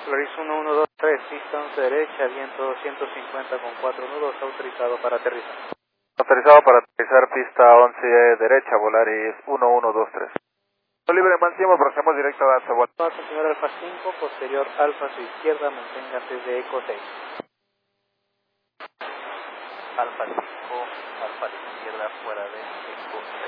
Flores 1123, pista 11 derecha, viento 250 con 4 nudos, autorizado para aterrizar. Autorizado para aterrizar pista 11 derecha, Volaris 1123. Libre máximo, procedemos directo a Alfa. Va a continuar Alfa 5, posterior Alfa a su izquierda, mantenga antes de Eco 6. Alfa 5, Alfa a la izquierda, fuera de Eco 6.